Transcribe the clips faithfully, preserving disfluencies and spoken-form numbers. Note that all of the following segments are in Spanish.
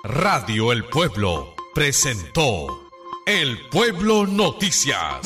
Radio El Pueblo presentó El Pueblo Noticias.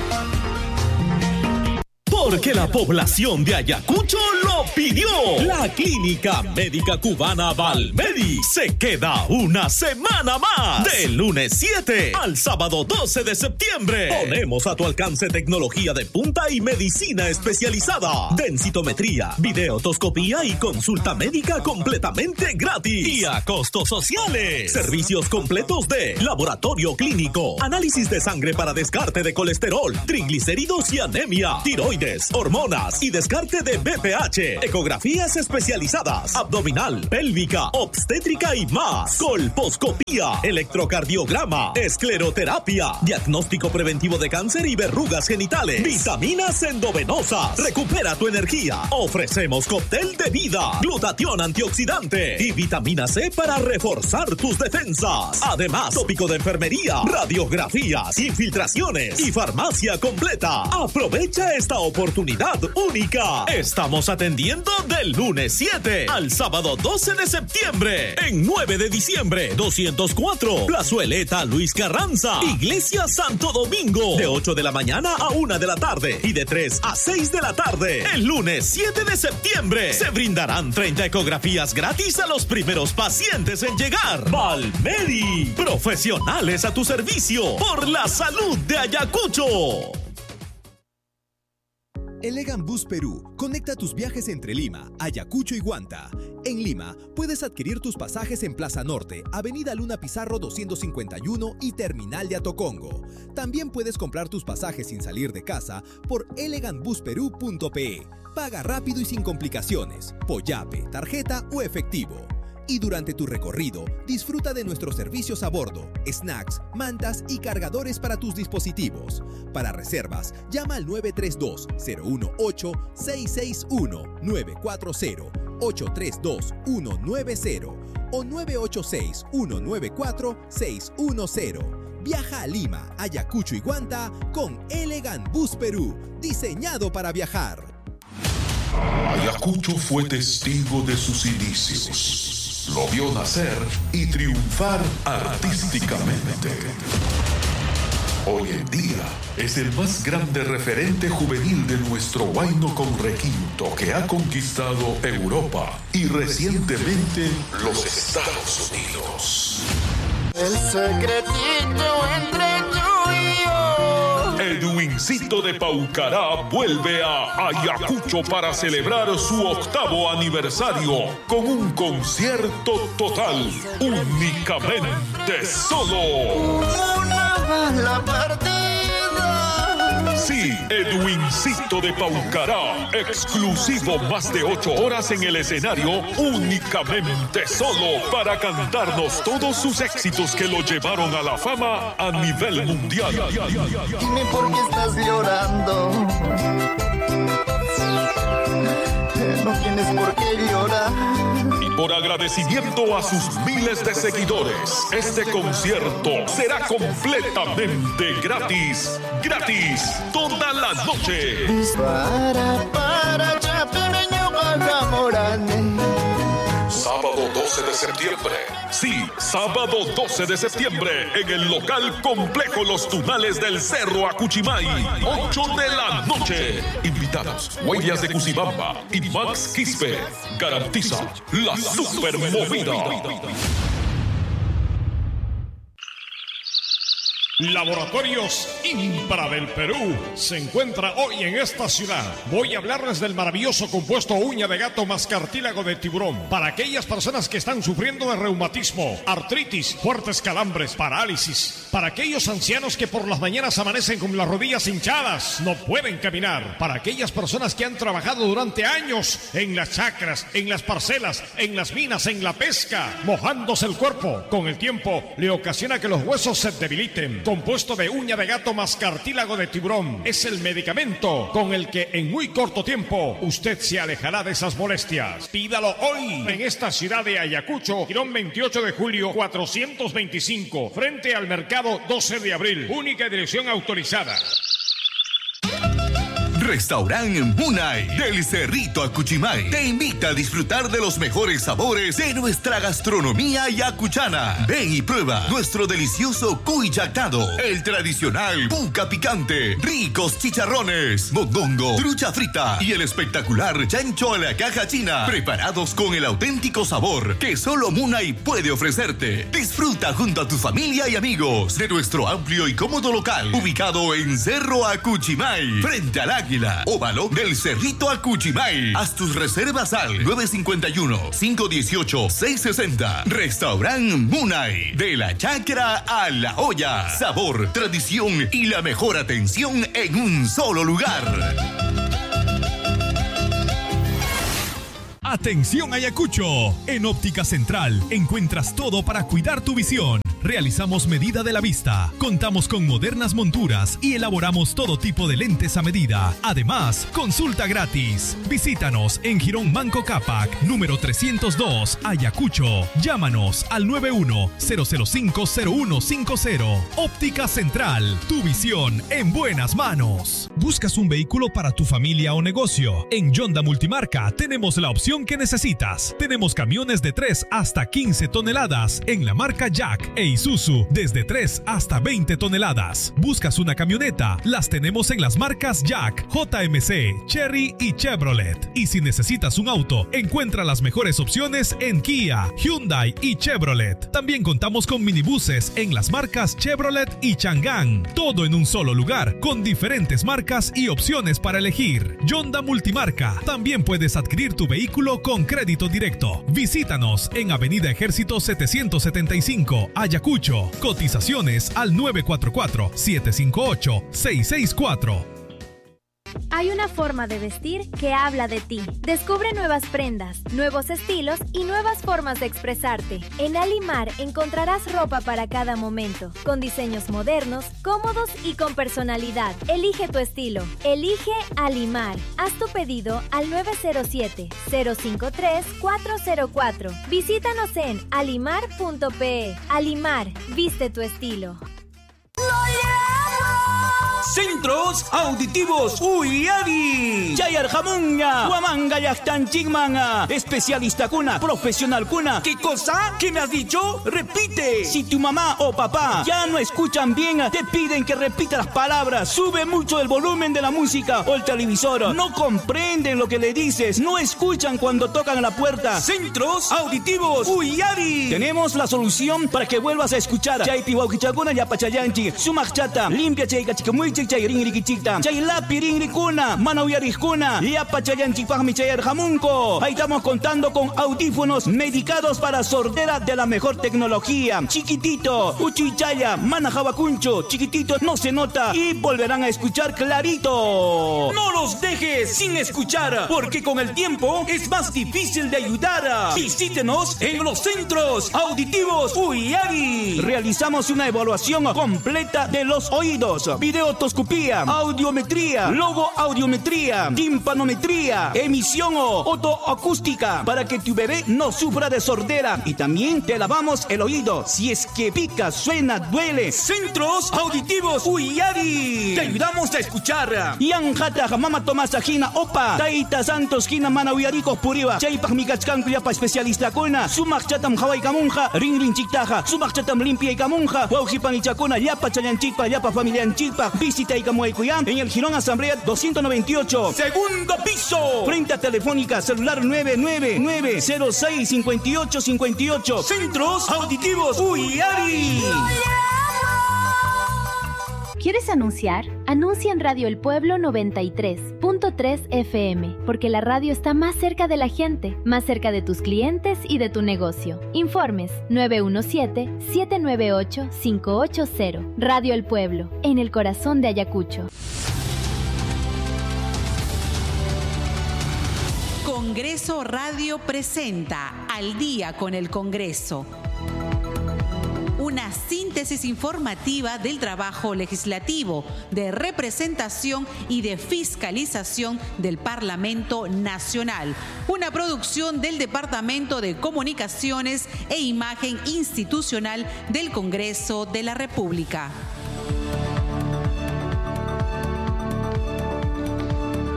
Porque la población de Ayacucho lo pidió. La Clínica Médica Cubana Valmedi se queda una semana más. Del lunes siete al sábado doce de septiembre. Ponemos a tu alcance tecnología de punta y medicina especializada. Densitometría, videotoscopía y consulta médica completamente gratis. Y a costos sociales. Servicios completos de laboratorio clínico, análisis de sangre para descarte de colesterol, triglicéridos y anemia, tiroides, hormonas y descarte de B P H, ecografías especializadas, abdominal, pélvica, obstétrica y más, colposcopía, electrocardiograma, escleroterapia, diagnóstico preventivo de cáncer y verrugas genitales, vitaminas endovenosas, recupera tu energía, ofrecemos cóctel de vida, glutatión antioxidante y vitamina C para reforzar tus defensas, además tópico de enfermería, radiografías, infiltraciones y farmacia completa. Aprovecha esta oportunidad Oportunidad única. Estamos atendiendo del lunes siete al sábado doce de septiembre. En nueve de diciembre, doscientos cuatro, Plazueleta Luis Carranza, Iglesia Santo Domingo. De ocho de la mañana a una de la tarde y de tres a seis de la tarde. El lunes siete de septiembre se brindarán treinta ecografías gratis a los primeros pacientes en llegar. Valmedi, profesionales a tu servicio por la salud de Ayacucho. Elegant Bus Perú conecta tus viajes entre Lima, Ayacucho y Huanta. En Lima, puedes adquirir tus pasajes en Plaza Norte, Avenida Luna Pizarro doscientos cincuenta y uno y Terminal de Atocongo. También puedes comprar tus pasajes sin salir de casa por elegant bus perú punto pe. Paga rápido y sin complicaciones, Poyape, tarjeta o efectivo. Y durante tu recorrido, disfruta de nuestros servicios a bordo, snacks, mantas y cargadores para tus dispositivos. Para reservas, llama al nueve tres dos, cero uno ocho, seis seis uno, nueve cuatro cero, ocho tres dos, uno nueve cero o nueve ocho seis, uno nueve cuatro, seis uno cero. Viaja a Lima, Ayacucho y Huanta con Elegant Bus Perú, diseñado para viajar. Ayacucho fue testigo de sus inicios. Lo vio nacer y triunfar artísticamente. Hoy en día es el más grande referente juvenil de nuestro huayno con requinto que ha conquistado Europa y recientemente los Estados Unidos. El secretito entre tú y yo. Edwincito de Paucará vuelve a Ayacucho para celebrar su octavo aniversario con un concierto total, únicamente solo. Una bala perdida. Sí, Edwincito de Paucará, exclusivo más de ocho horas en el escenario, únicamente solo para cantarnos todos sus éxitos que lo llevaron a la fama a nivel mundial. Dime por qué estás llorando. No tienes por qué llorar. Y por agradecimiento a sus miles de seguidores, este concierto será completamente gratis. Gratis toda la noche. Para, para, chapemeño, guacamorane. Sábado doce de septiembre. Sí, sábado doce de septiembre en el local Complejo Los Tunales del Cerro Acuchimay. ocho de la noche. Invitados, Huellas de Cusibamba y Max Quispe. Garantiza la super movida. Laboratorios Impra del Perú se encuentra hoy en esta ciudad. Voy a hablarles del maravilloso compuesto uña de gato más cartílago de tiburón. Para aquellas personas que están sufriendo de reumatismo, artritis, fuertes calambres, parálisis. Para aquellos ancianos que por las mañanas amanecen con las rodillas hinchadas, no pueden caminar. Para aquellas personas que han trabajado durante años en las chacras, en las parcelas, en las minas, en la pesca, mojándose el cuerpo. Con el tiempo le ocasiona que los huesos se debiliten. Compuesto de uña de gato más cartílago de tiburón. Es el medicamento con el que en muy corto tiempo usted se alejará de esas molestias. Pídalo hoy en esta ciudad de Ayacucho, Girón veintiocho de julio cuatrocientos veinticinco, frente al mercado doce de abril. Única dirección autorizada. Restaurante Munay del Cerrito Acuchimay te invita a disfrutar de los mejores sabores de nuestra gastronomía ayacuchana. Ven y prueba nuestro delicioso cuy yactado, el tradicional puca picante, ricos chicharrones, mondongo, trucha frita y el espectacular chancho a la caja china, preparados con el auténtico sabor que solo Munay puede ofrecerte. Disfruta junto a tu familia y amigos de nuestro amplio y cómodo local, ubicado en Cerro Acuchimay, frente al Águila, óvalo del Cerrito Acuchimay. Haz tus reservas al nueve cinco uno, cinco uno ocho, seis seis cero. Restaurante Munay, de la chacra a la olla. Sabor, tradición y la mejor atención en un solo lugar. Atención Ayacucho, en Óptica Central encuentras todo para cuidar tu visión. Realizamos medida de la vista, contamos con modernas monturas y elaboramos todo tipo de lentes a medida. Además, consulta gratis. Visítanos en Girón Manco Cápac, número trescientos dos, Ayacucho. Llámanos al nueve uno cero cero cinco cero uno cinco cero. Óptica Central, tu visión en buenas manos. ¿Buscas un vehículo para tu familia o negocio? En Yonda Multimarca tenemos la opción que necesitas. Tenemos camiones de tres hasta quince toneladas en la marca Jack e Isuzu desde tres hasta veinte toneladas. ¿Buscas una camioneta? Las tenemos en las marcas Jack, J M C, Chery y Chevrolet. Y si necesitas un auto, encuentra las mejores opciones en Kia, Hyundai y Chevrolet. También contamos con minibuses en las marcas Chevrolet y Chang'an. Todo en un solo lugar, con diferentes marcas y opciones para elegir. Yonda Multimarca. También puedes adquirir tu vehículo con crédito directo. Visítanos en Avenida Ejército setecientos setenta y cinco, Ayacucho. Cotizaciones al nueve cuatro cuatro, siete cinco ocho, seis seis cuatro. Hay una forma de vestir que habla de ti. Descubre nuevas prendas, nuevos estilos y nuevas formas de expresarte. En Alimar encontrarás ropa para cada momento, con diseños modernos, cómodos y con personalidad. Elige tu estilo. Elige Alimar. Haz tu pedido al nueve cero siete, cero cinco tres, cuatro cero cuatro. Visítanos en alimar punto pe. Alimar, viste tu estilo. Centros Auditivos Uyari Chayar Jamunga Huamanga Yachtan Chigmanga. Especialista cuna, profesional cuna. ¿Qué cosa? ¿Qué me has dicho? Repite. Si tu mamá o papá ya no escuchan bien, te piden que repita las palabras. Sube mucho el volumen de la música o el televisor. No comprenden lo que le dices. No escuchan cuando tocan la puerta. Centros Auditivos Uyari. Tenemos la solución para que vuelvas a escuchar. Chaypi Waukichaguna Yapachayanchi Sumachata. Limpia Chayka Chikamuy Chay rinrikichikta, chay lapi rinrikuna, manauyarijkuna, yapachayanchikpajmi chayar jamunko. Ahí estamos contando con audífonos medicados para sordera de la mejor tecnología. Chiquitito, uchichaya, manajabacuncho, chiquitito, no se nota y volverán a escuchar clarito. No los dejes sin escuchar, porque con el tiempo es más difícil de ayudar. Visítenos en los Centros Auditivos Uyari. Realizamos una evaluación completa de los oídos, videotoscopía, audiometría, logoaudiometría, timpanometría, emisión o otoacústica para que tu bebé no sufra de sordera. Y también te lavamos el oído si es que pica, suena, duele. Centros Auditivos Uyari. Te ayudamos a escuchar. Yanjata Mama Tomasajina Opa Taita Santos Kina Mana Uyaricos Puriba Chaypaj Mikachkanku Yapa especialista Kuna Sumak Chatam Hawaii Kamunja Ring Ring Chiktaja Sumak Chatam Limpia y Kamunja Waujipan y Chakuna Yapa Chayanchikpa Yapa Familia Anchikpa. Visita Ikamuaycuyán en el Girón Asamblea doscientos noventa y ocho, segundo piso, frente a Telefónica celular nueve nueve nueve cero seis cinco ocho cinco ocho. Centros Auditivos Uyari. ¿Quieres anunciar? Anuncia en Radio El Pueblo noventa y tres punto tres F M, porque la radio está más cerca de la gente, más cerca de tus clientes y de tu negocio. Informes nueve uno siete, siete nueve ocho, cinco ocho cero. Radio El Pueblo, en el corazón de Ayacucho. Congreso Radio presenta Al Día con el Congreso. Una síntesis informativa del trabajo legislativo, de representación y de fiscalización del Parlamento Nacional. Una producción del Departamento de Comunicaciones e Imagen Institucional del Congreso de la República.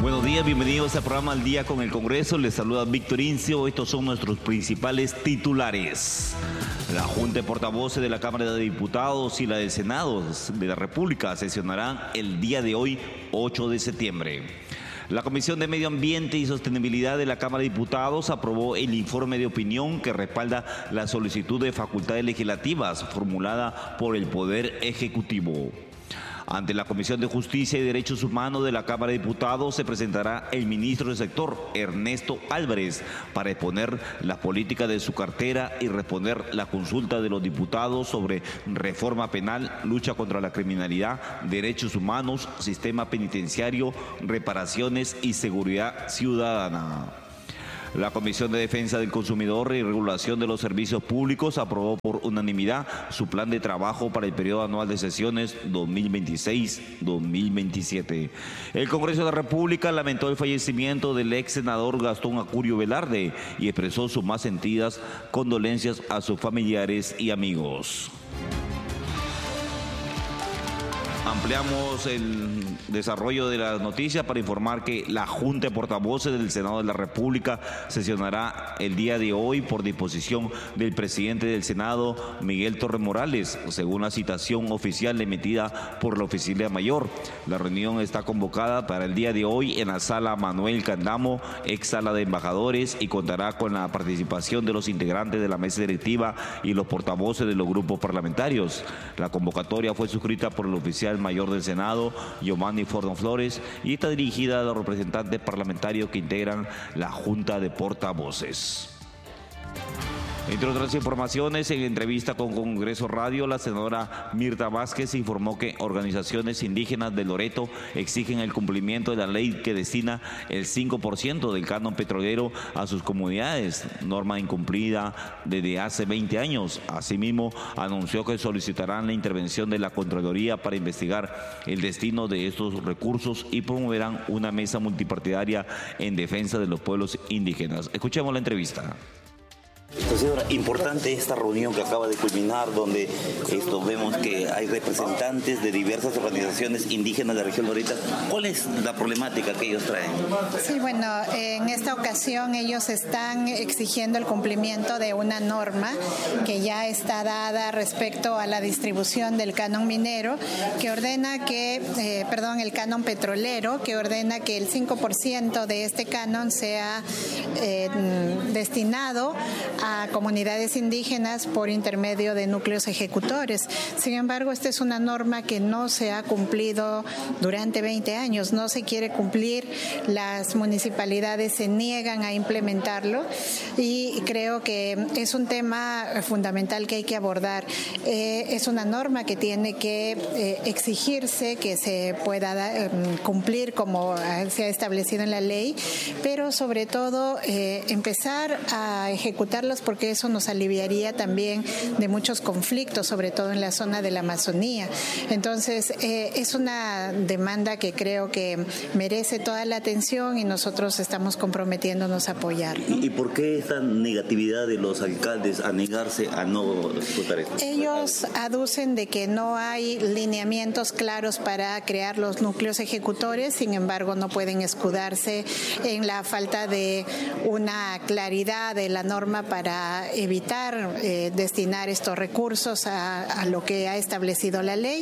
Buenos días, bienvenidos al programa Al Día con el Congreso. Les saluda Víctor Incio. Estos son nuestros principales titulares. La Junta de Portavoces de la Cámara de Diputados y la del Senado de la República sesionarán el día de hoy, ocho de septiembre. La Comisión de Medio Ambiente y Sostenibilidad de la Cámara de Diputados aprobó el informe de opinión que respalda la solicitud de facultades legislativas formulada por el Poder Ejecutivo. Ante la Comisión de Justicia y Derechos Humanos de la Cámara de Diputados se presentará el ministro del sector, Ernesto Álvarez, para exponer las políticas de su cartera y responder la consulta de los diputados sobre reforma penal, lucha contra la criminalidad, derechos humanos, sistema penitenciario, reparaciones y seguridad ciudadana. La Comisión de Defensa del Consumidor y Regulación de los Servicios Públicos aprobó por unanimidad su plan de trabajo para el periodo anual de sesiones dos mil veintiséis dos mil veintisiete. El Congreso de la República lamentó el fallecimiento del ex senador Gastón Acurio Velarde y expresó sus más sentidas condolencias a sus familiares y amigos. Ampliamos el desarrollo de las noticias para informar que la Junta de Portavoces del Senado de la República sesionará el día de hoy por disposición del presidente del Senado, Miguel Torres Morales, según la citación oficial emitida por la Oficialía Mayor. La reunión está convocada para el día de hoy en la sala Manuel Candamo, ex sala de embajadores, y contará con la participación de los integrantes de la mesa directiva y los portavoces de los grupos parlamentarios. La convocatoria fue suscrita por el oficial mayor del Senado, Giovanni Fordón Flores, y está dirigida a los representantes parlamentarios que integran la Junta de Portavoces. Entre otras informaciones, en entrevista con Congreso Radio, la senadora Mirta Vázquez informó que organizaciones indígenas de Loreto exigen el cumplimiento de la ley que destina el cinco por ciento del canon petrolero a sus comunidades, norma incumplida desde hace veinte años. Asimismo, anunció que solicitarán la intervención de la Contraloría para investigar el destino de estos recursos y promoverán una mesa multipartidaria en defensa de los pueblos indígenas. Escuchemos la entrevista. Señora, importante esta reunión que acaba de culminar, donde esto vemos que hay representantes de diversas organizaciones indígenas de la región Loreta. ¿Cuál es la problemática que ellos traen? Sí, bueno, en esta ocasión ellos están exigiendo el cumplimiento de una norma que ya está dada respecto a la distribución del canon minero, que ordena que, eh, perdón, el canon petrolero, que ordena que el cinco por ciento de este canon sea eh, destinado a comunidades indígenas por intermedio de núcleos ejecutores. Sin embargo, esta es una norma que no se ha cumplido durante veinte años, no se quiere cumplir, las municipalidades se niegan a implementarlo y creo que es un tema fundamental que hay que abordar. Eh, es una norma que tiene que eh, exigirse que se pueda eh, cumplir como se ha establecido en la ley, pero sobre todo eh, empezar a ejecutarlos, porque eso nos aliviaría también de muchos conflictos, sobre todo en la zona de la Amazonía. Entonces, eh, es una demanda que creo que merece toda la atención y nosotros estamos comprometiéndonos a apoyar, ¿no? ¿Y por qué esta negatividad de los alcaldes a negarse a no ejecutar esto? Ellos aducen de que no hay lineamientos claros para crear los núcleos ejecutores, sin embargo, no pueden escudarse en la falta de una claridad de la norma para para evitar eh, destinar estos recursos a, a lo que ha establecido la ley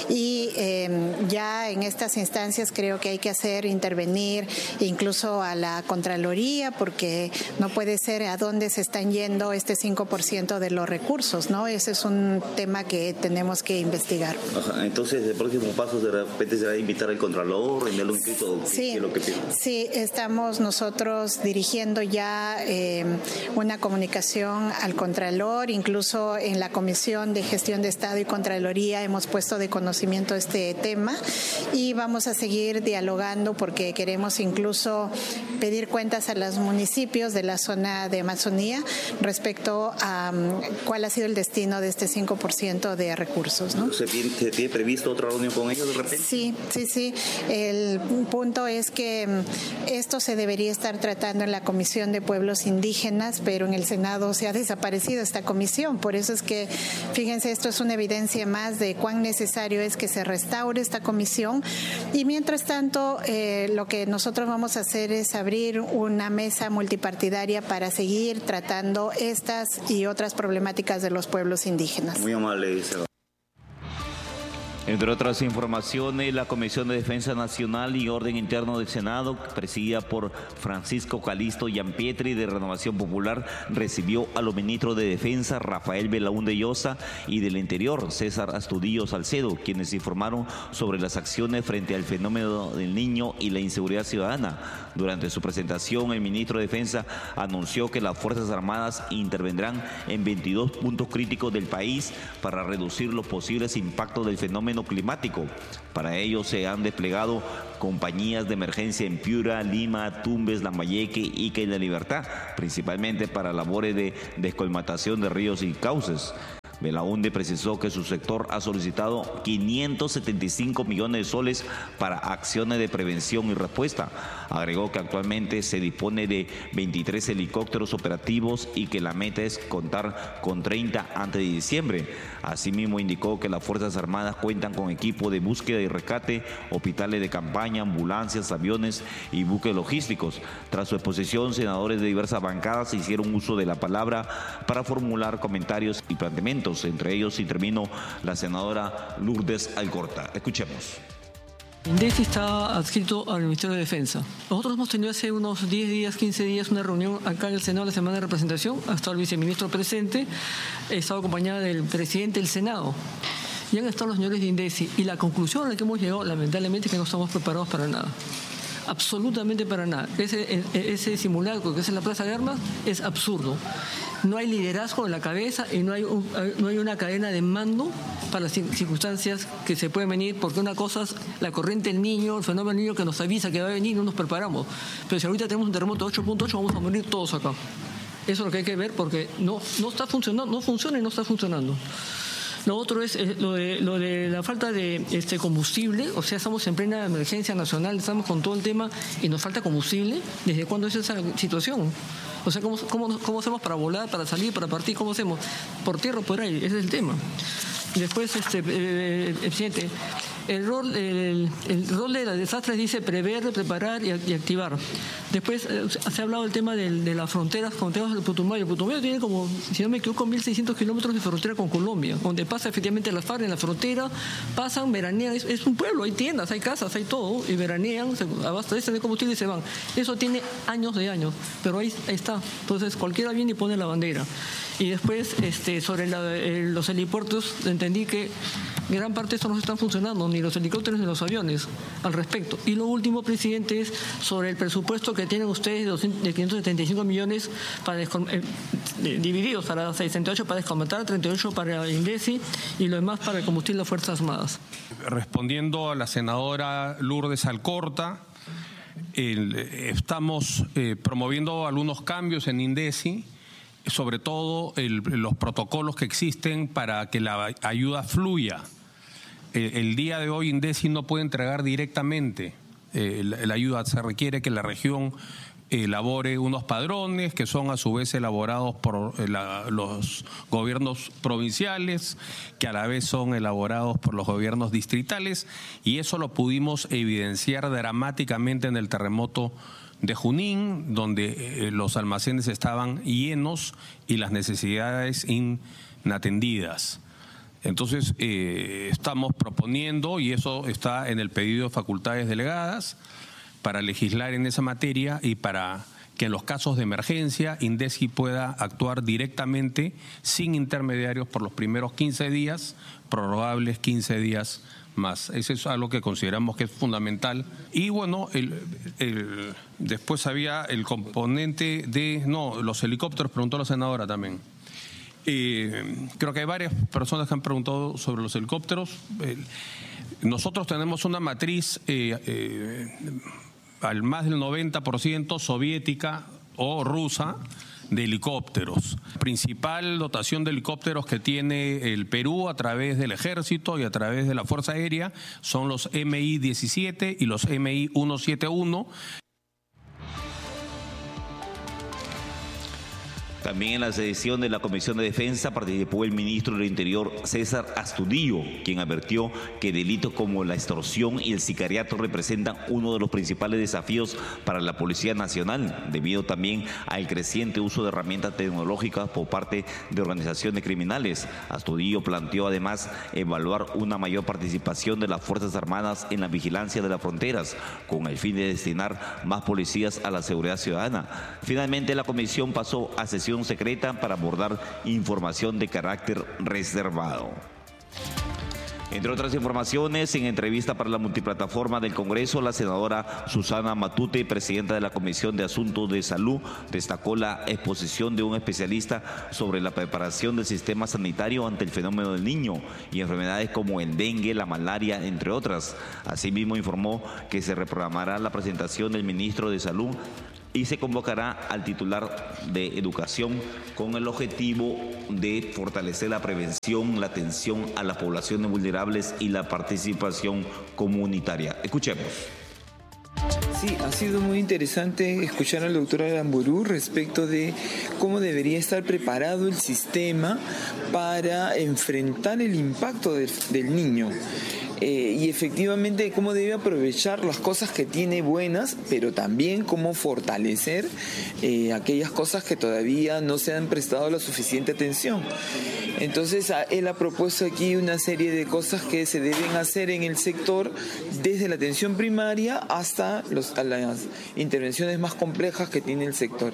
y eh, ya en estas instancias creo que hay que hacer intervenir incluso a la Contraloría, porque no puede ser a dónde se están yendo este cinco por ciento de los recursos, ¿no? Ese es un tema que tenemos que investigar. Ajá, entonces, el próximo paso de repente será invitar al Contralor, enviarle un escrito. Sí, ¿qué, lo que sí, estamos nosotros dirigiendo ya eh, una comunicación al Contralor, incluso en la Comisión de Gestión de Estado y Contraloría hemos puesto de conocimiento este tema y vamos a seguir dialogando porque queremos incluso pedir cuentas a los municipios de la zona de Amazonía respecto a um, cuál ha sido el destino de este cinco por ciento de recursos, ¿no? ¿Se tiene, ¿Se tiene previsto otra reunión con ellos de repente? Sí, sí, sí. El punto es que um, esto se debería estar tratando en la Comisión de Pueblos Indígenas, pero en el Senado se ha desaparecido esta comisión. Por eso es que, fíjense, esto es una evidencia más de cuán necesario es que se restaure esta comisión. Y mientras tanto, eh, lo que nosotros vamos a hacer es abrir una mesa multipartidaria para seguir tratando estas y otras problemáticas de los pueblos indígenas. Muy amable, Isabel. Entre otras informaciones, la Comisión de Defensa Nacional y Orden Interno del Senado, presidida por Francisco Calisto Yampietri de Renovación Popular, recibió a los ministros de Defensa Rafael Belaúnde Llosa y del Interior César Astudillo Salcedo, quienes informaron sobre las acciones frente al fenómeno del Niño y la inseguridad ciudadana. Durante su presentación, el ministro de Defensa anunció que las Fuerzas Armadas intervendrán en veintidós puntos críticos del país para reducir los posibles impactos del fenómeno climático. Para ello se han desplegado compañías de emergencia en Piura, Lima, Tumbes, Lambayeque, Ica y La Libertad, principalmente para labores de descolmatación de ríos y cauces. Belaúnde precisó que su sector ha solicitado quinientos setenta y cinco millones de soles para acciones de prevención y respuesta. Agregó que actualmente se dispone de veintitrés helicópteros operativos y que la meta es contar con treinta antes de diciembre. Asimismo, indicó que las Fuerzas Armadas cuentan con equipo de búsqueda y rescate, hospitales de campaña, ambulancias, aviones y buques logísticos. Tras su exposición, senadores de diversas bancadas hicieron uso de la palabra para formular comentarios y planteamientos. Entre ellos intervino la senadora Lourdes Alcorta. Escuchemos. INDECI está adscrito al Ministerio de Defensa. Nosotros hemos tenido hace unos diez días, quince días, una reunión acá en el Senado, la semana de representación. Ha estado el viceministro presente, he estado acompañada del presidente del Senado. Y han estado los señores de INDECI. Y la conclusión a la que hemos llegado, lamentablemente, es que no estamos preparados para nada. Absolutamente para nada. Ese, ese simulacro que es en la Plaza de Armas es absurdo. No hay liderazgo en la cabeza y no hay, un, no hay una cadena de mando para las circunstancias que se pueden venir, porque una cosa es la corriente del Niño, el fenómeno del Niño que nos avisa que va a venir, no nos preparamos. Pero si ahorita tenemos un terremoto de ocho punto ocho, vamos a morir todos acá. Eso es lo que hay que ver, porque no, no está funcionando, no funciona y no está funcionando. Lo otro es eh, lo, de, lo de la falta de este combustible. O sea, estamos en plena emergencia nacional, estamos con todo el tema y nos falta combustible. ¿Desde cuándo es esa situación? O sea, ¿cómo, cómo, cómo hacemos para volar, para salir, para partir? ¿Cómo hacemos? ¿Por tierra o por aire? Ese es el tema. Después, este, eh, el presidente, el rol, el, el rol de los desastres dice prever, preparar y, y activar. Después eh, se ha hablado del tema de, de las fronteras, fronteras del Putumayo. El Putumayo tiene como, si no me equivoco, mil seiscientos kilómetros de frontera con Colombia, donde pasa efectivamente las FARC en la frontera, pasan, veranean, es, es un pueblo, hay tiendas, hay casas, hay todo, y veranean, se abastecen de combustible y se van. Eso tiene años de años, pero ahí, ahí está. Entonces cualquiera viene y pone la bandera. Y después, este, sobre la, eh, los helipuertos, entendí que gran parte de esto no están funcionando, ni los helicópteros ni los aviones, al respecto. Y lo último, presidente, es sobre el presupuesto que tienen ustedes de quinientos setenta y cinco millones para eh, divididos para sesenta y ocho para descompletar, treinta y ocho para INDECI y lo demás para el combustible de las Fuerzas Armadas. Respondiendo a la senadora Lourdes Alcorta, el, estamos eh, promoviendo algunos cambios en INDECI, sobre todo el, los protocolos que existen para que la ayuda fluya. El, el día de hoy INDECI no puede entregar directamente eh, la, la ayuda, se requiere que la región elabore unos padrones que son a su vez elaborados por la, los gobiernos provinciales, que a la vez son elaborados por los gobiernos distritales, y eso lo pudimos evidenciar dramáticamente en el terremoto de Junín, donde eh, los almacenes estaban llenos y las necesidades inatendidas. Entonces, eh, estamos proponiendo, y eso está en el pedido de facultades delegadas, para legislar en esa materia y para que en los casos de emergencia INDECI pueda actuar directamente, sin intermediarios, por los primeros quince días, prorrogables quince días más. Eso es algo que consideramos que es fundamental. Y bueno, el, el, después había el componente de, no, los helicópteros, preguntó la senadora también. Eh, creo que hay varias personas que han preguntado sobre los helicópteros. Eh, nosotros tenemos una matriz eh, eh, al más del noventa por ciento soviética o rusa de helicópteros. Principal dotación de helicópteros que tiene el Perú a través del Ejército y a través de la Fuerza Aérea son los M I diecisiete y los M I ciento setenta y uno. También en la sesión de la Comisión de Defensa participó el ministro del Interior, César Astudillo, quien advirtió que delitos como la extorsión y el sicariato representan uno de los principales desafíos para la Policía Nacional, debido también al creciente uso de herramientas tecnológicas por parte de organizaciones criminales. Astudillo planteó además evaluar una mayor participación de las Fuerzas Armadas en la vigilancia de las fronteras, con el fin de destinar más policías a la seguridad ciudadana. Finalmente, la comisión pasó a sesión secreta para abordar información de carácter reservado. Entre otras informaciones, en entrevista para la multiplataforma del Congreso, la senadora Susana Matute, presidenta de la Comisión de Asuntos de Salud, destacó la exposición de un especialista sobre la preparación del sistema sanitario ante el fenómeno del niño y enfermedades como el dengue, la malaria, entre otras. Asimismo, informó que se reprogramará la presentación del ministro de Salud y se convocará al titular de Educación con el objetivo de fortalecer la prevención, la atención a las poblaciones vulnerables y la participación comunitaria. Escuchemos. Sí, ha sido muy interesante escuchar al doctor Aramburú respecto de cómo debería estar preparado el sistema para enfrentar el impacto de, del niño. Eh, y efectivamente cómo debe aprovechar las cosas que tiene buenas, pero también cómo fortalecer eh, aquellas cosas que todavía no se han prestado la suficiente atención. Entonces él ha propuesto aquí una serie de cosas que se deben hacer en el sector, desde la atención primaria hasta los, a las intervenciones más complejas que tiene el sector.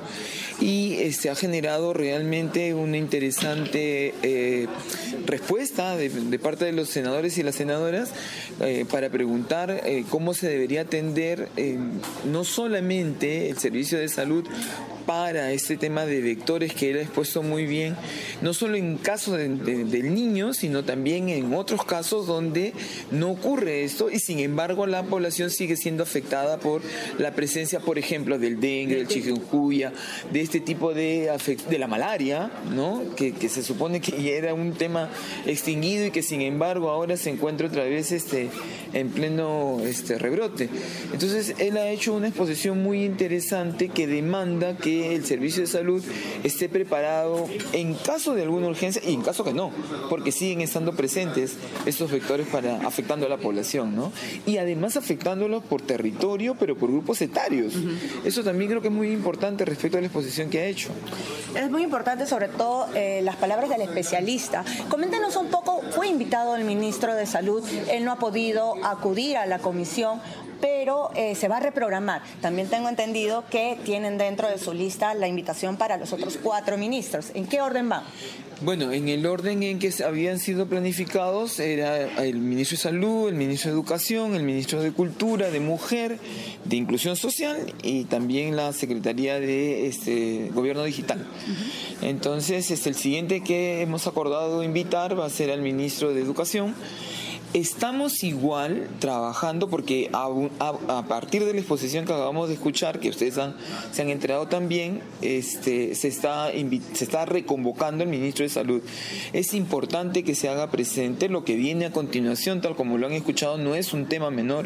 Y este, ha generado realmente una interesante eh, respuesta de, de parte de los senadores y las senadoras eh, para preguntar eh, cómo se debería atender eh, no solamente el servicio de salud para este tema de vectores que él ha expuesto muy bien, no solo en casos de, de, del niño, sino también en otros casos donde no ocurre esto y sin embargo la población sigue siendo afectada por la presencia, por ejemplo, del dengue, del chikungunya, de este tipo de, de la malaria, ¿no? Que, que se supone que ya era un tema extinguido y que sin embargo ahora se encuentra otra vez este, en pleno este, rebrote. Entonces él ha hecho una exposición muy interesante que demanda que el servicio de salud esté preparado en caso de alguna urgencia y en caso que no, porque siguen estando presentes estos vectores para afectando a la población, ¿no? Y además afectándolos por territorio, pero por grupos etarios. Uh-huh. Eso también creo que es muy importante respecto a la exposición que ha hecho. Es muy importante, sobre todo, eh, las palabras del especialista. Coméntenos un poco, fue invitado el ministro de Salud, él no ha podido acudir a la comisión, pero eh, se va a reprogramar. También tengo entendido que tienen dentro de su lista la invitación para los otros cuatro ministros. ¿En qué orden van? Bueno, en el orden en que habían sido planificados era el ministro de Salud, el ministro de Educación, el ministro de Cultura, de Mujer, de Inclusión Social y también la Secretaría de este, Gobierno Digital. Uh-huh. Entonces, este, el siguiente que hemos acordado invitar va a ser al ministro de Educación. Estamos igual trabajando porque a, a, a partir de la exposición que acabamos de escuchar, que ustedes han, se han enterado también, este, se, está se está reconvocando el ministro de Salud. Es importante que se haga presente lo que viene a continuación, tal como lo han escuchado, no es un tema menor.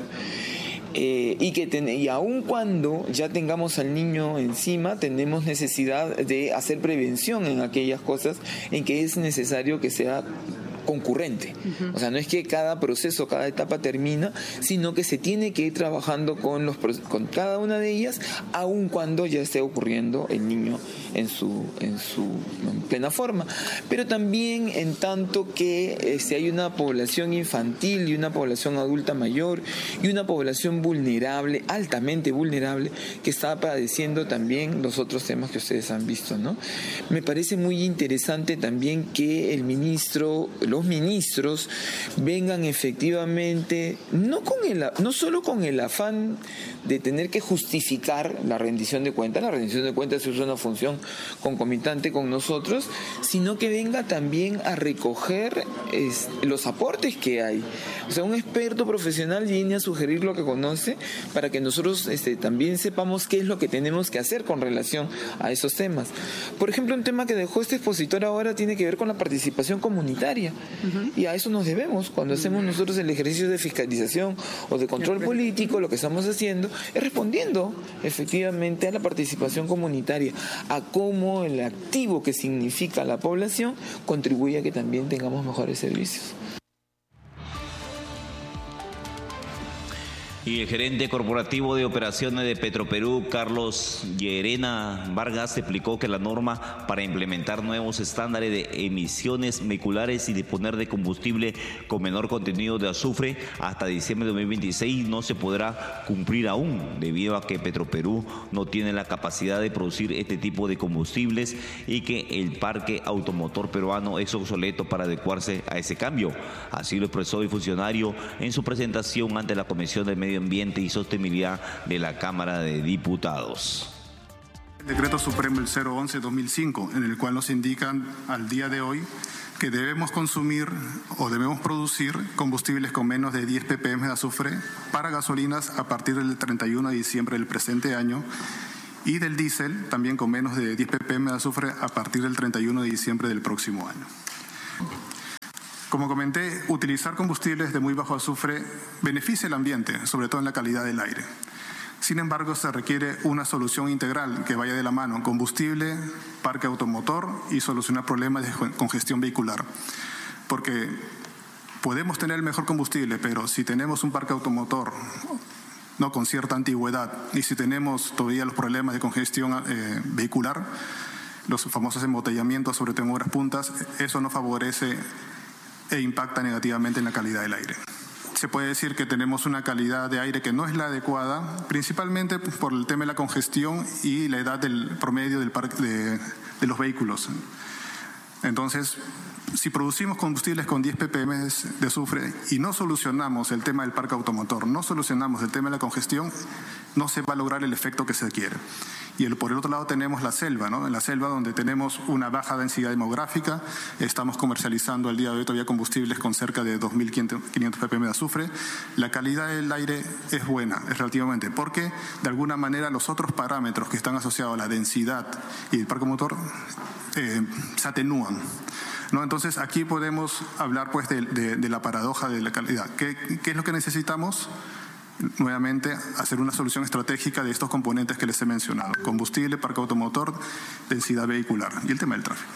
Eh, y que ten, y aun cuando ya tengamos al niño encima, tenemos necesidad de hacer prevención en aquellas cosas en que es necesario que sea concurrente. Uh-huh. O sea, no es que cada proceso, cada etapa termina, sino que se tiene que ir trabajando con los con cada una de ellas, aun cuando ya esté ocurriendo el niño en su en su en plena forma. Pero también en tanto que este, hay una población infantil y una población adulta mayor y una población vulnerable, altamente vulnerable, que está padeciendo también los otros temas que ustedes han visto, ¿no? Me parece muy interesante también que el ministro, los ministros vengan efectivamente, no con el, no solo con el afán de tener que justificar la rendición de cuentas, la rendición de cuentas es una función concomitante con nosotros, sino que venga también a recoger es, los aportes que hay. O sea, un experto profesional viene a sugerir lo que conoce para que nosotros este, también sepamos qué es lo que tenemos que hacer con relación a esos temas. Por ejemplo, un tema que dejó este expositor ahora tiene que ver con la participación comunitaria. Uh-huh. Y a eso nos debemos. Cuando uh-huh. hacemos nosotros el ejercicio de fiscalización o de control político, lo que estamos haciendo es respondiendo efectivamente a la participación comunitaria, a cómo el activo que significa la población contribuye a que también tengamos mejores servicios. Y el gerente corporativo de operaciones de Petroperú, Carlos Llerena Vargas, explicó que la norma para implementar nuevos estándares de emisiones vehiculares y disponer de combustible con menor contenido de azufre hasta diciembre de dos mil veintiséis no se podrá cumplir aún, debido a que Petroperú no tiene la capacidad de producir este tipo de combustibles y que el parque automotor peruano es obsoleto para adecuarse a ese cambio. Así lo expresó el funcionario en su presentación ante la Comisión de Medio Ambiente y Sostenibilidad de la Cámara de Diputados. El decreto supremo el cero once dos mil cinco, en el cual nos indican al día de hoy que debemos consumir o debemos producir combustibles con menos de diez ppm de azufre para gasolinas a partir del treinta y uno de diciembre del presente año y del diésel también con menos de diez ppm de azufre a partir del treinta y uno de diciembre del próximo año. Como comenté, utilizar combustibles de muy bajo azufre beneficia el ambiente, sobre todo en la calidad del aire. Sin embargo, se requiere una solución integral que vaya de la mano: combustible, parque automotor y solucionar problemas de congestión vehicular. Porque podemos tener el mejor combustible, pero si tenemos un parque automotor no con cierta antigüedad y si tenemos todavía los problemas de congestión eh, vehicular, los famosos embotellamientos, sobre todo en horas puntas, eso no favorece e impacta negativamente en la calidad del aire. Se puede decir que tenemos una calidad de aire que no es la adecuada, principalmente por el tema de la congestión y la edad del promedio del parque de, de los vehículos. Entonces, si producimos combustibles con diez ppm de azufre y no solucionamos el tema del parque automotor, no solucionamos el tema de la congestión, no se va a lograr el efecto que se quiere. Y el, por el otro lado tenemos la selva, ¿no? En la selva, donde tenemos una baja densidad demográfica, estamos comercializando al día de hoy todavía combustibles con cerca de dos mil quinientos ppm de azufre. La calidad del aire es buena, es relativamente, porque de alguna manera los otros parámetros que están asociados a la densidad y el parque motor eh, se atenúan, ¿no? Entonces aquí podemos hablar pues de, de, de la paradoja de la calidad. ¿Qué, qué es lo que necesitamos? Nuevamente, hacer una solución estratégica de estos componentes que les he mencionado: combustible, parque automotor, densidad vehicular y el tema del tráfico.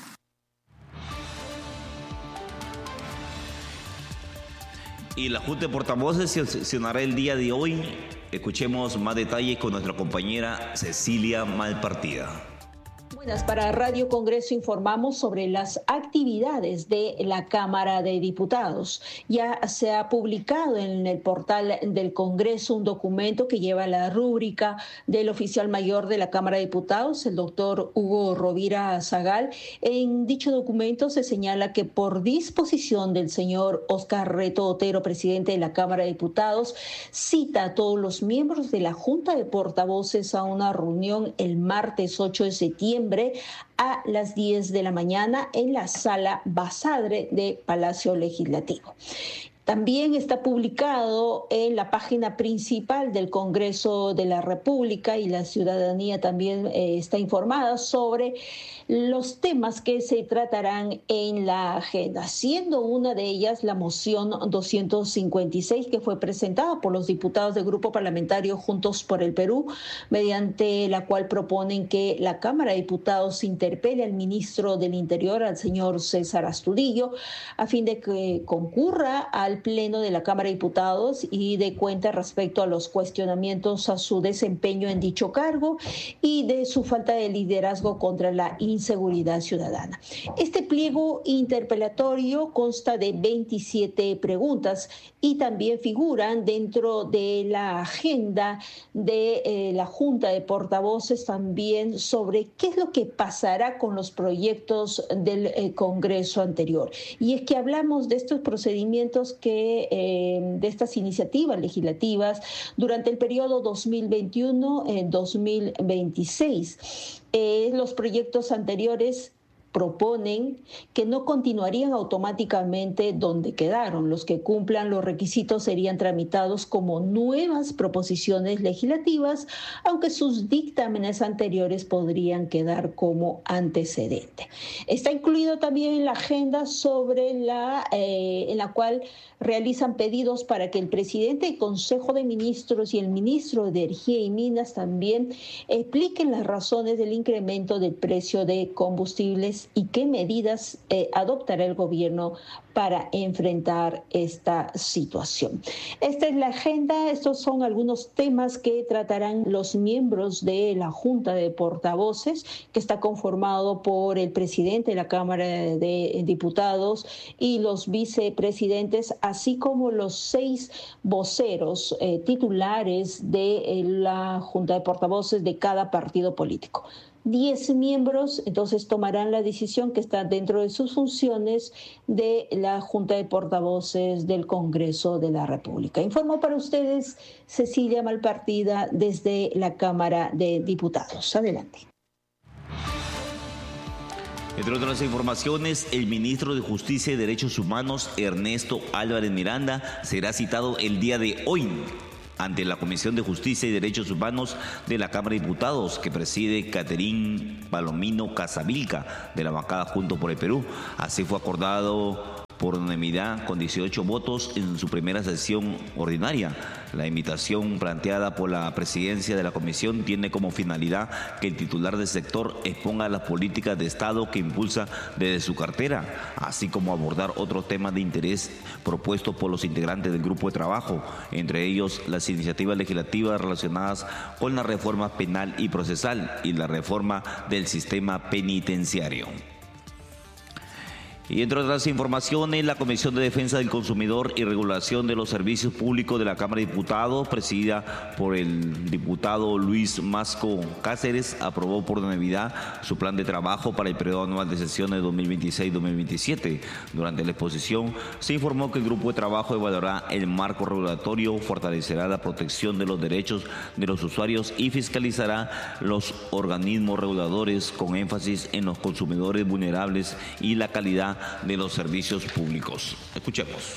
Y la Junta de Portavoces se sesionará el día de hoy. Escuchemos más detalles con nuestra compañera Cecilia Malpartida. Buenas, para Radio Congreso informamos sobre las actividades de la Cámara de Diputados. Ya se ha publicado en el portal del Congreso un documento que lleva la rúbrica del oficial mayor de la Cámara de Diputados, el doctor Hugo Rovira Zagal. En dicho documento se señala que por disposición del señor Oscar Reto Otero, presidente de la Cámara de Diputados, cita a todos los miembros de la Junta de Portavoces a una reunión el martes ocho de septiembre a las diez de la mañana en la Sala Basadre de Palacio Legislativo. También está publicado en la página principal del Congreso de la República, y la ciudadanía también eh, está informada sobre los temas que se tratarán en la agenda, siendo una de ellas la moción doscientos cincuenta y seis, que fue presentada por los diputados del Grupo Parlamentario Juntos por el Perú, mediante la cual proponen que la Cámara de Diputados interpele al ministro del Interior, al señor César Astudillo, a fin de que concurra al Pleno de la Cámara de Diputados y dé cuenta respecto a los cuestionamientos a su desempeño en dicho cargo y de su falta de liderazgo contra la inseguridad ciudadana. Este pliego interpelatorio consta de veintisiete preguntas y también figuran dentro de la agenda de eh, la Junta de Portavoces también sobre qué es lo que pasará con los proyectos del eh, Congreso anterior. Y es que hablamos de estos procedimientos que eh, de estas iniciativas legislativas durante el periodo dos mil veintiuno a dos mil veintiséis. Eh, los proyectos anteriores proponen que no continuarían automáticamente donde quedaron. Los que cumplan los requisitos serían tramitados como nuevas proposiciones legislativas, aunque sus dictámenes anteriores podrían quedar como antecedente. Está incluido también en la agenda sobre la, eh, en la cual realizan pedidos para que el presidente del Consejo de Ministros y el ministro de Energía y Minas también expliquen las razones del incremento del precio de combustibles y qué medidas eh, adoptará el gobierno para enfrentar esta situación. Esta es la agenda, estos son algunos temas que tratarán los miembros de la Junta de Portavoces, que está conformado por el presidente de la Cámara de Diputados y los vicepresidentes, así como los seis voceros eh, titulares de eh, la Junta de Portavoces de cada partido político. Diez miembros entonces tomarán la decisión que está dentro de sus funciones de la Junta de Portavoces del Congreso de la República. Informó para ustedes Cecilia Malpartida desde la Cámara de Diputados. Adelante. Entre otras informaciones, el ministro de Justicia y Derechos Humanos, Ernesto Álvarez Miranda, será citado el día de hoy ante la Comisión de Justicia y Derechos Humanos de la Cámara de Diputados, que preside Caterín Palomino Casavilca, de la bancada Juntos por el Perú. Así fue acordado por unanimidad con dieciocho votos en su primera sesión ordinaria. La invitación planteada por la presidencia de la comisión tiene como finalidad que el titular del sector exponga las políticas de Estado que impulsa desde su cartera, así como abordar otros temas de interés propuestos por los integrantes del grupo de trabajo, entre ellos las iniciativas legislativas relacionadas con la reforma penal y procesal y la reforma del sistema penitenciario. Y entre otras informaciones, la Comisión de Defensa del Consumidor y Regulación de los Servicios Públicos de la Cámara de Diputados, presidida por el diputado Luis Masco Cáceres, aprobó por unanimidad su plan de trabajo para el periodo anual de sesiones dos mil veintiséis dos mil veintisiete. Durante la exposición se informó que el grupo de trabajo evaluará el marco regulatorio, fortalecerá la protección de los derechos de los usuarios y fiscalizará los organismos reguladores con énfasis en los consumidores vulnerables y la calidad de los servicios públicos. Escuchemos.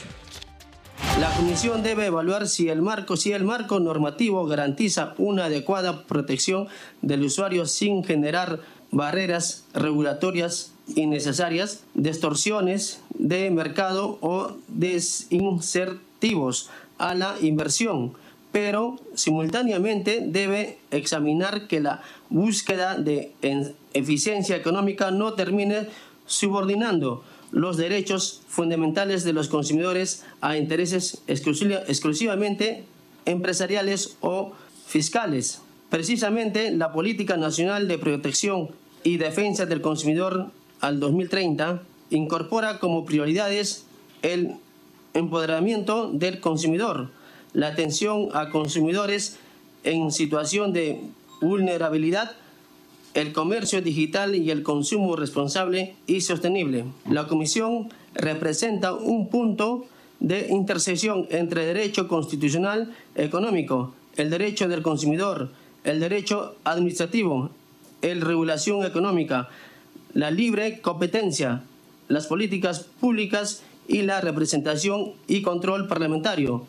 La Comisión debe evaluar si el marco, si el marco normativo garantiza una adecuada protección del usuario sin generar barreras regulatorias innecesarias, distorsiones de mercado o desincentivos a la inversión, pero simultáneamente debe examinar que la búsqueda de eficiencia económica no termine subordinando los derechos fundamentales de los consumidores a intereses exclusivamente empresariales o fiscales. Precisamente, la Política Nacional de Protección y Defensa del Consumidor al dos mil treinta incorpora como prioridades el empoderamiento del consumidor, la atención a consumidores en situación de vulnerabilidad, el comercio digital y el consumo responsable y sostenible. La Comisión representa un punto de intersección entre derecho constitucional económico, el derecho del consumidor, el derecho administrativo, la regulación económica, la libre competencia, las políticas públicas y la representación y control parlamentario.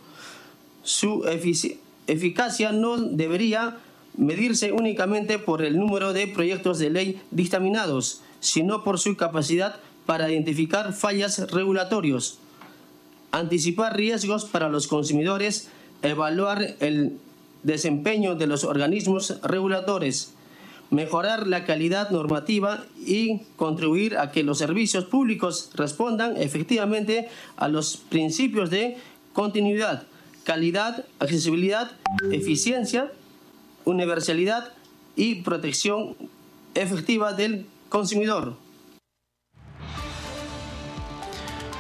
Su efic- eficacia no debería medirse únicamente por el número de proyectos de ley dictaminados, sino por su capacidad para identificar fallas regulatorios, anticipar riesgos para los consumidores, evaluar el desempeño de los organismos reguladores, mejorar la calidad normativa y contribuir a que los servicios públicos respondan efectivamente a los principios de continuidad, calidad, accesibilidad, eficiencia, universalidad y protección efectiva del consumidor.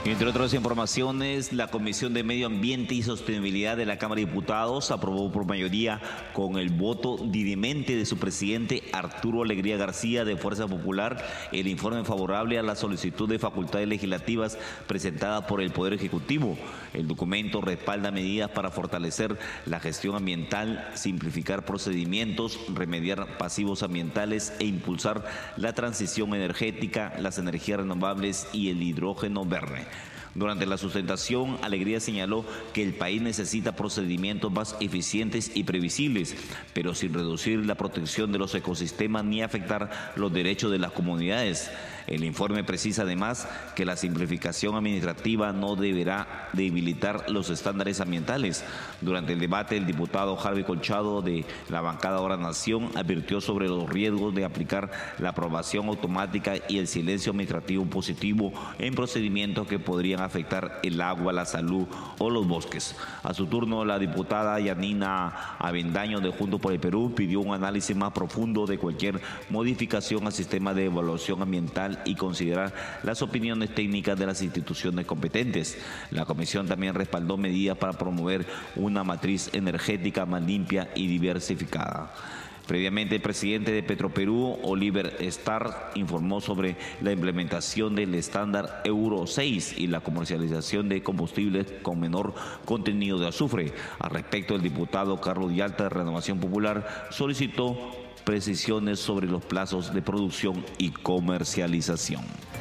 Entre otras informaciones, la Comisión de Medio Ambiente y Sostenibilidad de la Cámara de Diputados aprobó por mayoría con el voto dirimente de su presidente Arturo Alegría García de Fuerza Popular el informe favorable a la solicitud de facultades legislativas presentada por el Poder Ejecutivo. El documento respalda medidas para fortalecer la gestión ambiental, simplificar procedimientos, remediar pasivos ambientales e impulsar la transición energética, las energías renovables y el hidrógeno verde. Durante la sustentación, Alegría señaló que el país necesita procedimientos más eficientes y previsibles, pero sin reducir la protección de los ecosistemas ni afectar los derechos de las comunidades. El informe precisa además que la simplificación administrativa no deberá debilitar los estándares ambientales. Durante el debate, el diputado Harvey Colchado de la bancada Ahora Nación advirtió sobre los riesgos de aplicar la aprobación automática y el silencio administrativo positivo en procedimientos que podrían afectar el agua, la salud o los bosques. A su turno, la diputada Yanina Avendaño de Juntos por el Perú pidió un análisis más profundo de cualquier modificación al sistema de evaluación ambiental y considerar las opiniones técnicas de las instituciones competentes. La comisión también respaldó medidas para promover una matriz energética más limpia y diversificada. Previamente, el presidente de Petroperú, Oliver Starr, informó sobre la implementación del estándar Euro seis y la comercialización de combustibles con menor contenido de azufre. Al respecto, el diputado Carlos Yalta de Renovación Popular solicitó precisiones sobre los plazos de producción y comercialización.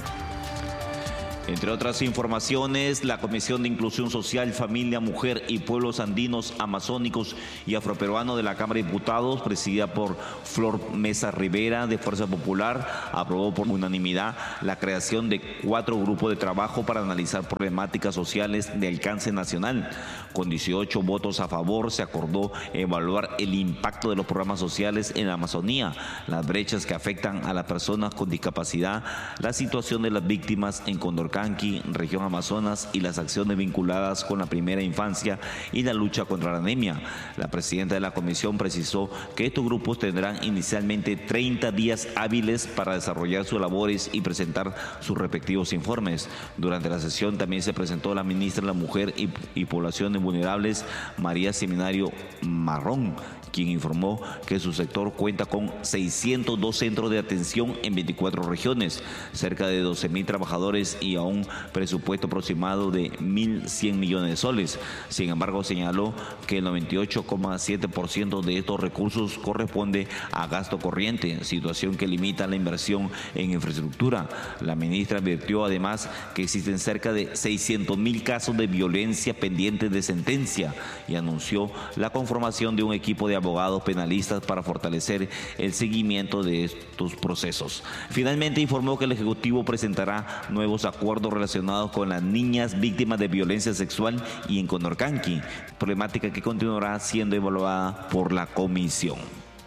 Entre otras informaciones, la Comisión de Inclusión Social, Familia, Mujer y Pueblos Andinos, Amazónicos y Afroperuanos de la Cámara de Diputados, presidida por Flor Mesa Rivera de Fuerza Popular, aprobó por unanimidad la creación de cuatro grupos de trabajo para analizar problemáticas sociales de alcance nacional. Con dieciocho votos a favor, se acordó evaluar el impacto de los programas sociales en la Amazonía, las brechas que afectan a las personas con discapacidad, la situación de las víctimas en Condorcanqui, región Amazonas, y las acciones vinculadas con la primera infancia y la lucha contra la anemia. La presidenta de la comisión precisó que estos grupos tendrán inicialmente treinta días hábiles para desarrollar sus labores y presentar sus respectivos informes. Durante la sesión también se presentó la ministra de la Mujer y, y Poblaciones Vulnerables, María Seminario Marrón, quien informó que su sector cuenta con seiscientos dos centros de atención en veinticuatro regiones, cerca de doce mil trabajadores y a un presupuesto aproximado de mil cien millones de soles. Sin embargo, señaló que el noventa y ocho coma siete por ciento de estos recursos corresponde a gasto corriente, situación que limita la inversión en infraestructura. La ministra advirtió además que existen cerca de seiscientos mil casos de violencia pendientes de sentencia y anunció la conformación de un equipo de abogados penalistas para fortalecer el seguimiento de estos procesos. Finalmente informó que el Ejecutivo presentará nuevos acuerdos relacionados con las niñas víctimas de violencia sexual y en Condorcanqui, problemática que continuará siendo evaluada por la comisión.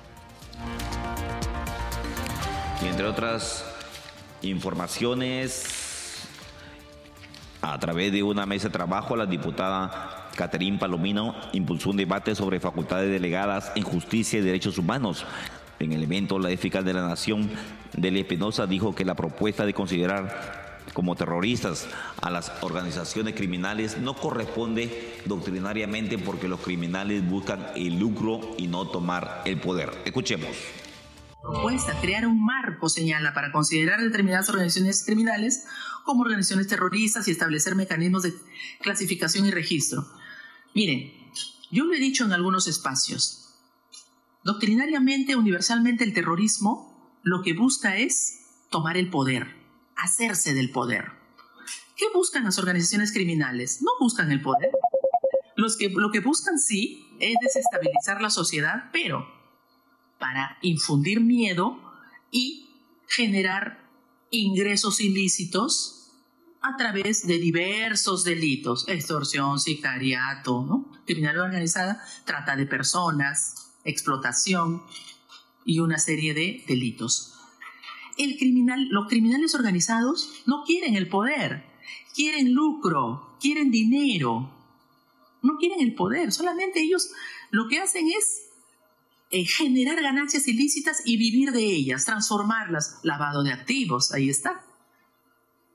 Y entre otras informaciones, a través de una mesa de trabajo, la diputada Caterín Palomino impulsó un debate sobre facultades delegadas en justicia y derechos humanos. En el evento, la fiscal de la Nación, Delia Espinosa, dijo que la propuesta de considerar como terroristas a las organizaciones criminales no corresponde doctrinariamente porque los criminales buscan el lucro y no tomar el poder. Escuchemos. Propuesta, crear un marco, señala, para considerar determinadas organizaciones criminales como organizaciones terroristas y establecer mecanismos de clasificación y registro. Miren, yo lo he dicho en algunos espacios. Doctrinariamente, universalmente, el terrorismo lo que busca es tomar el poder, hacerse del poder. ¿Qué buscan las organizaciones criminales? No buscan el poder. Los que, lo que buscan, sí, es desestabilizar la sociedad, pero para infundir miedo y generar ingresos ilícitos a través de diversos delitos: extorsión, sicariato, ¿no? Criminalidad organizada, trata de personas, explotación y una serie de delitos. El criminal, los criminales organizados no quieren el poder, quieren lucro, quieren dinero, no quieren el poder, solamente ellos lo que hacen es eh, generar ganancias ilícitas y vivir de ellas, transformarlas, lavado de activos, ahí está. No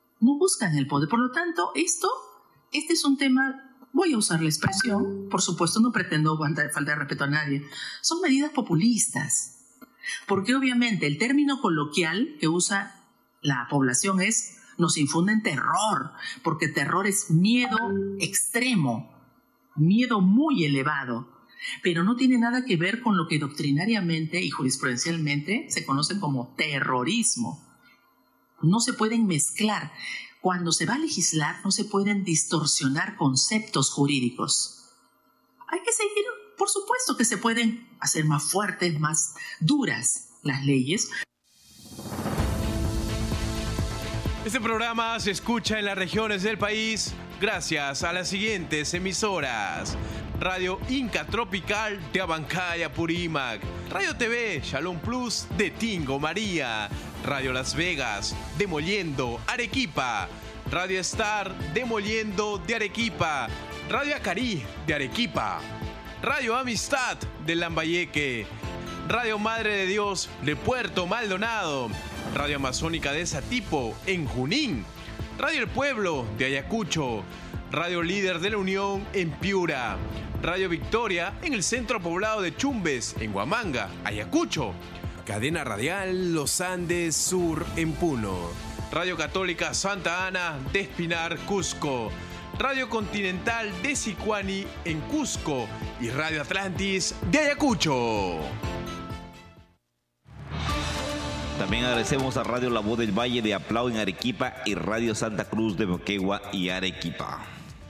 buscan el poder. Por lo tanto, esto, este es un tema, voy a usar la expresión, por supuesto no pretendo faltar de respeto a nadie, son medidas populistas. Porque obviamente el término coloquial que usa la población es, nos infunden terror, porque terror es miedo extremo, miedo muy elevado, pero no tiene nada que ver con lo que doctrinariamente y jurisprudencialmente se conoce como terrorismo. No se pueden mezclar. Cuando se va a legislar, no se pueden distorsionar conceptos jurídicos. Hay que seguir, por supuesto que se pueden hacer más fuertes, más duras las leyes. Este programa se escucha en las regiones del país gracias a las siguientes emisoras: Radio Inca Tropical de Abancaya, Purímac, Radio T V Shalom Plus de Tingo, María, Radio Las Vegas de Mollendo, Arequipa, Radio Star de Mollendo de Arequipa, Radio Acarí de Arequipa, Radio Amistad de Lambayeque, Radio Madre de Dios de Puerto Maldonado, Radio Amazónica de Satipo en Junín, Radio El Pueblo de Ayacucho, Radio Líder de la Unión en Piura, Radio Victoria en el centro poblado de Chumbes en Huamanga, Ayacucho, Cadena Radial Los Andes Sur en Puno, Radio Católica Santa Ana de Espinar, Cusco, Radio Continental de Sicuani en Cusco y Radio Atlantis de Ayacucho. También agradecemos a Radio La Voz del Valle de Aplao en Arequipa y Radio Santa Cruz de Moquegua y Arequipa.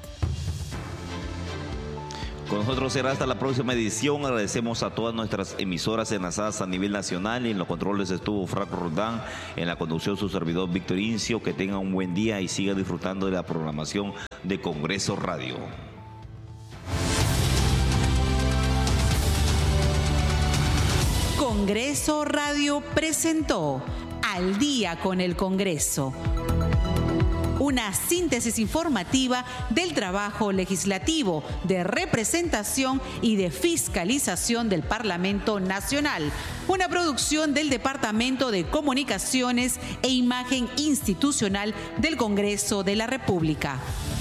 Con nosotros será hasta la próxima edición. Agradecemos a todas nuestras emisoras enlazadas a nivel nacional. En los controles estuvo Franco Roldán, en la conducción su servidor Víctor Incio. Que tengan un buen día y sigan disfrutando de la programación de Congreso Radio. Congreso Radio presentó Al Día con el Congreso, una síntesis informativa del trabajo legislativo, de representación y de fiscalización del Parlamento Nacional, una producción del Departamento de Comunicaciones e Imagen Institucional del Congreso de la República.